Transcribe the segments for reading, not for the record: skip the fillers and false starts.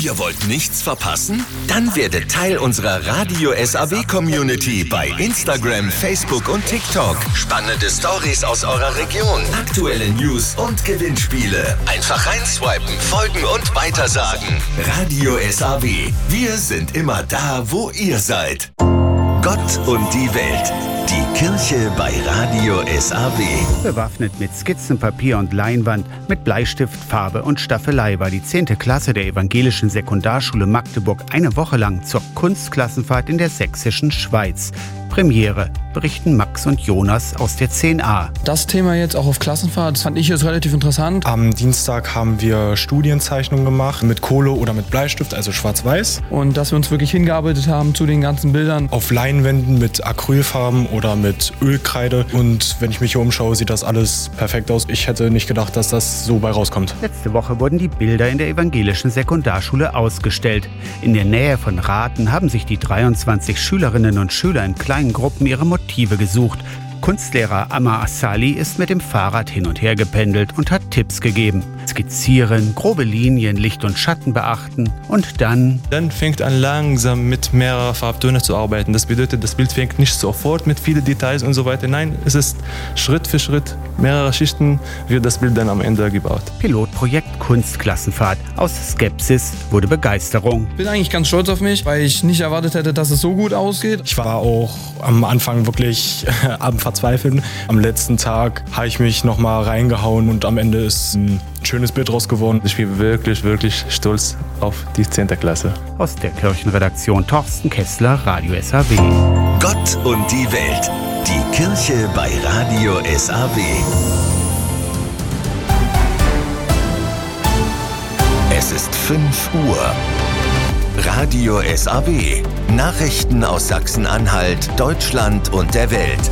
Ihr wollt nichts verpassen? Dann werdet Teil unserer Radio SAW Community bei Instagram, Facebook und TikTok. Spannende Stories aus eurer Region, aktuelle News und Gewinnspiele. Einfach reinswipen, folgen und weitersagen. Radio SAW. Wir sind immer da, wo ihr seid. Gott und die Welt. Die Kirche bei Radio SAW. Bewaffnet mit Skizzenpapier und Leinwand, mit Bleistift, Farbe und Staffelei war die 10. Klasse der evangelischen Sekundarschule Magdeburg eine Woche lang zur Kunstklassenfahrt in der sächsischen Schweiz. Premiere, berichten Max und Jonas aus der 10a. Das Thema jetzt auch auf Klassenfahrt, das fand ich jetzt relativ interessant. Am Dienstag haben wir Studienzeichnungen gemacht mit Kohle oder mit Bleistift, also schwarz-weiß. Und dass wir uns wirklich hingearbeitet haben zu den ganzen Bildern. Auf Leinwänden mit Acrylfarben oder mit Ölkreide. Und wenn ich mich hier umschaue, sieht das alles perfekt aus. Ich hätte nicht gedacht, dass das so bei rauskommt. Letzte Woche wurden die Bilder in der evangelischen Sekundarschule ausgestellt. In der Nähe von Rathen haben sich die 23 Schülerinnen und Schüler in kleinen Gruppen ihre Motive gesucht. Kunstlehrer Amma Assali ist mit dem Fahrrad hin und her gependelt und hat Tipps gegeben. Skizzieren, grobe Linien, Licht und Schatten beachten und dann fängt an langsam mit mehreren Farbtönen zu arbeiten. Das bedeutet, das Bild fängt nicht sofort mit vielen Details und so weiter. Nein, es ist Schritt für Schritt, mehrere Schichten wird das Bild dann am Ende gebaut. Pilotprojekt Kunstklassenfahrt. Aus Skepsis wurde Begeisterung. Ich bin eigentlich ganz stolz auf mich, weil ich nicht erwartet hätte, dass es so gut ausgeht. Ich war auch am Anfang wirklich am Verzweifeln. Am letzten Tag habe ich mich nochmal reingehauen und am Ende ist ein schönes Bild draus geworden. Ich bin wirklich, wirklich stolz auf die 10. Klasse. Aus der Kirchenredaktion Thorsten Kessler, Radio SAW. Gott und die Welt. Die Kirche bei Radio SAW. Es ist 5 Uhr. Radio SAW. Nachrichten aus Sachsen-Anhalt, Deutschland und der Welt.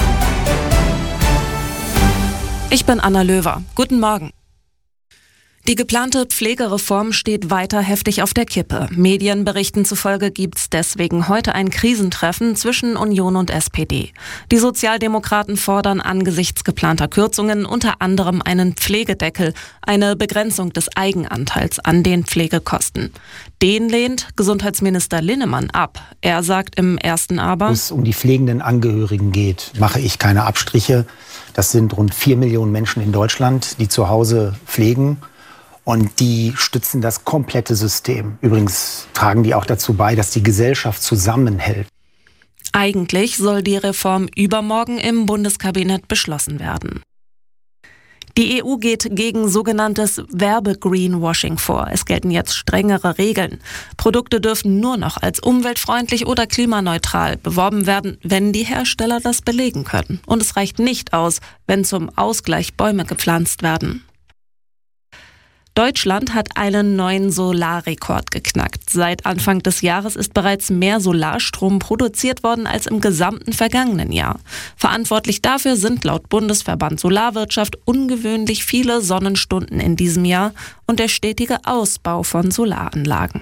Ich bin Anna Löwer. Guten Morgen. Die geplante Pflegereform steht weiter heftig auf der Kippe. Medienberichten zufolge gibt's deswegen heute ein Krisentreffen zwischen Union und SPD. Die Sozialdemokraten fordern angesichts geplanter Kürzungen unter anderem einen Pflegedeckel, eine Begrenzung des Eigenanteils an den Pflegekosten. Den lehnt Gesundheitsminister Linnemann ab. Er sagt im ersten Aber: Wenn es um die pflegenden Angehörigen geht, mache ich keine Abstriche. Das sind rund 4 Millionen Menschen in Deutschland, die zu Hause pflegen. Und die stützen das komplette System. Übrigens tragen die auch dazu bei, dass die Gesellschaft zusammenhält. Eigentlich soll die Reform übermorgen im Bundeskabinett beschlossen werden. Die EU geht gegen sogenanntes Werbe-Greenwashing vor. Es gelten jetzt strengere Regeln. Produkte dürfen nur noch als umweltfreundlich oder klimaneutral beworben werden, wenn die Hersteller das belegen können. Und es reicht nicht aus, wenn zum Ausgleich Bäume gepflanzt werden. Deutschland hat einen neuen Solarrekord geknackt. Seit Anfang des Jahres ist bereits mehr Solarstrom produziert worden als im gesamten vergangenen Jahr. Verantwortlich dafür sind laut Bundesverband Solarwirtschaft ungewöhnlich viele Sonnenstunden in diesem Jahr und der stetige Ausbau von Solaranlagen.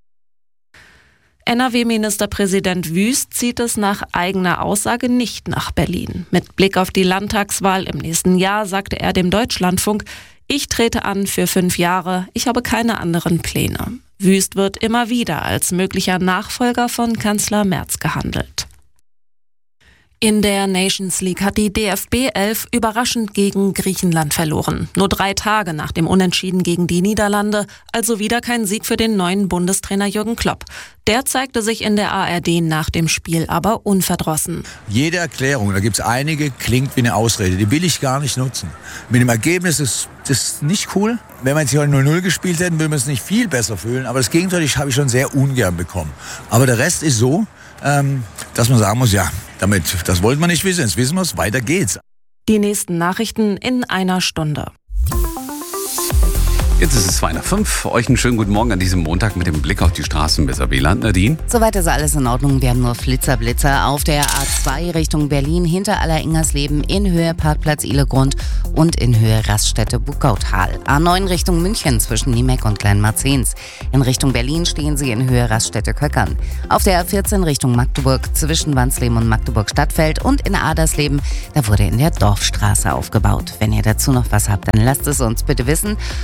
NRW-Ministerpräsident Wüst zieht es nach eigener Aussage nicht nach Berlin. Mit Blick auf die Landtagswahl im nächsten Jahr sagte er dem Deutschlandfunk: Ich trete an für 5 Jahre, ich habe keine anderen Pläne. Wüst wird immer wieder als möglicher Nachfolger von Kanzler Merz gehandelt. In der Nations League hat die DFB 11 überraschend gegen Griechenland verloren. Nur 3 Tage nach dem Unentschieden gegen die Niederlande, also wieder kein Sieg für den neuen Bundestrainer Jürgen Klopp. Der zeigte sich in der ARD nach dem Spiel aber unverdrossen. Jede Erklärung, da gibt es einige, klingt wie eine Ausrede. Die will ich gar nicht nutzen. Mit dem Ergebnis ist das nicht cool. Wenn wir jetzt hier 0-0 gespielt hätten, würden wir es nicht viel besser fühlen. Aber das Gegenteil habe ich schon sehr ungern bekommen. Aber der Rest ist so, dass man sagen muss, ja, das wollten wir nicht wissen, jetzt wissen wir es, weiter geht's. Die nächsten Nachrichten in einer Stunde. Jetzt ist es 2:05. Für euch einen schönen guten Morgen an diesem Montag mit dem Blick auf die Straßen bis Weserbeland. Nadine? Soweit ist alles in Ordnung. Wir haben nur Blitzer auf der A2 Richtung Berlin hinter Aller-Ingersleben in Höhe Parkplatz Ihlegrund und in Höhe Raststätte Buckautal. A9 Richtung München zwischen Niemeck und Kleinmarzens. In Richtung Berlin stehen Sie in Höhe Raststätte Köckern. Auf der A14 Richtung Magdeburg zwischen Wansleben und Magdeburg-Stadtfeld und in Adersleben, da wurde in der Dorfstraße aufgebaut. Wenn ihr dazu noch was habt, dann lasst es uns bitte wissen. Unter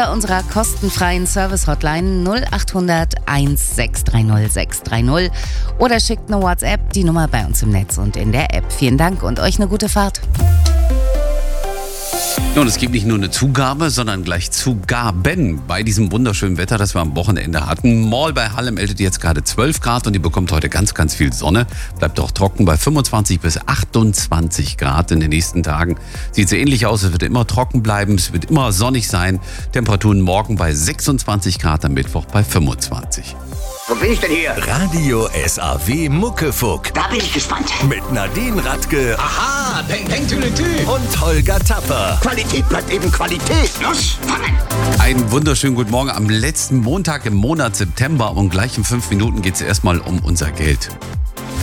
unter unserer kostenfreien Service-Hotline 0800 1630 630 oder schickt eine WhatsApp, die Nummer bei uns im Netz und in der App. Vielen Dank und euch eine gute Fahrt. Ja, und es gibt nicht nur eine Zugabe, sondern gleich Zugaben bei diesem wunderschönen Wetter, das wir am Wochenende hatten. Mall bei Halle meldet jetzt gerade 12 Grad und ihr bekommt heute ganz, ganz viel Sonne. Bleibt auch trocken bei 25 bis 28 Grad in den nächsten Tagen. Sieht so ähnlich aus, es wird immer trocken bleiben, es wird immer sonnig sein. Temperaturen morgen bei 26 Grad, am Mittwoch bei 25. Wo bin ich denn hier? Radio SAW Muckefuck. Da bin ich gespannt. Mit Nadine Radke. Aha, Peng Peng Tüdelü. Und Holger Tapper. Qualität bleibt eben Qualität. Los, fangen! Einen wunderschönen guten Morgen am letzten Montag im Monat September. Und gleich in 5 Minuten geht es erstmal um unser Geld.